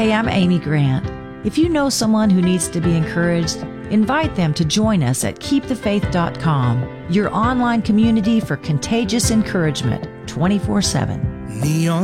Hey, I'm Amy Grant. If you know someone who needs to be encouraged, invite them to join us at keepthefaith.com, your online community for contagious encouragement 24/7. Neon